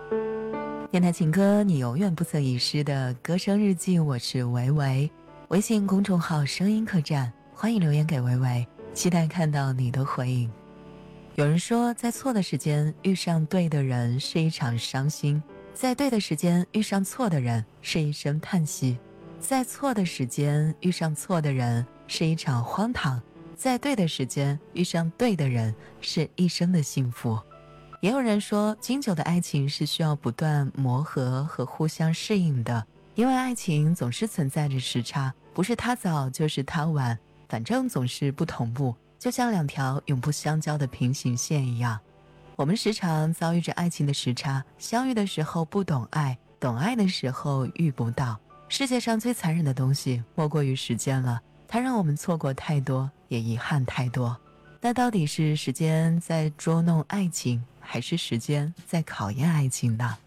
电台情歌，你永远不曾遗失的歌声日记，我是维维。微信公众号声音客栈，欢迎留言给维维，期待看到你的回应。有人说，在错的时间遇上对的人是一场伤心，在对的时间遇上错的人是一声叹息，在错的时间遇上错的人是一场荒唐，在对的时间遇上对的人是一生的幸福。也有人说，经久的爱情是需要不断磨合和互相适应的，因为爱情总是存在着时差，不是他早就是他晚，反正总是不同步，就像两条永不相交的平行线一样。我们时常遭遇着爱情的时差，相遇的时候不懂爱，懂爱的时候遇不到。世界上最残忍的东西莫过于时间了，它让我们错过太多，也遗憾太多。那到底是时间在捉弄爱情，还是时间在考验爱情呢？